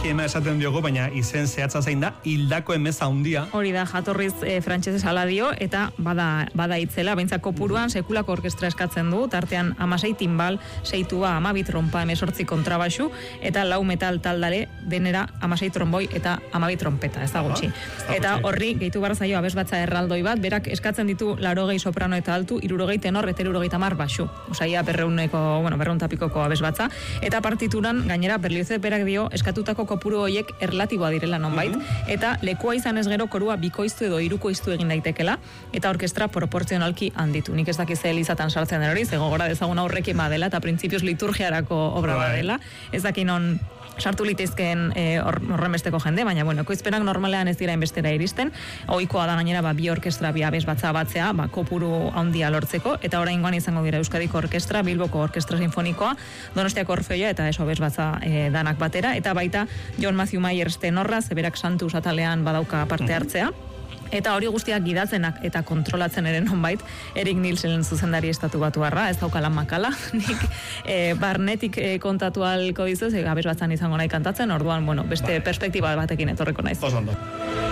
Poema esaten diogu, baina izen zehatza zein da, hildako emeza handia. Hori da, jatorriz frantsesez hala dio, eta bada itzela, behintzat kopuruan sekulako orkestra eskatzen du, tartean 16 timbal, 6 tuba, 12 trompa, 18 kontrabaxu, eta 4 metal taldare, denera 16 tromboi eta 12 trompeta, ez da gutxi. Eta horri, gehitu behar zaio abesbatza erraldoi bat, berak eskatzen ditu 80 soprano eta altu, 60 tenor eta 70 baxu. Osaia berreundapikoko abesbatza. Eta partituran, gainera, Berlioz berak dio, eskatutako kopuru horiek erlatiboa direla nonbait, eta lekua izan ez gero korua bikoiztu edo hirukoiztu egin daitekela, eta orkestra proportzionalki handitu. Nik ez dakiz elizatan sartzen den hori, ze gogora dezagun aurrekin badela, eta printzipioz liturgiarako obra badela. Ez dakin non sartu litezkeen horrenbesteko jende, baina ekoizpenak normalean ez dira inbestera iristen, ohikoa da gainera bi orkestra bi abesbatza batzea, kopuru handia lortzeko, eta oraingoan izango dira Euskadiko Orkestra, Bilboko Orkestra Sinfonikoa, Donostiako Orfeoia eta eso abesbatza danak batera, eta baita John Matthew Myers tenorra, zeberak Santus atalean badauka parte hartzea. Eta hori guztiak gidatzenak eta kontrolatzen ere nonbait, Erik Nielsen zuzendari estatu batuarra, ez daukala makala, nik barnetik kontatu ahalko dizuz, abesbatzan izango nahi kantatzen, orduan, beste perspektiba batekin etorreko naiz. Oso ondo.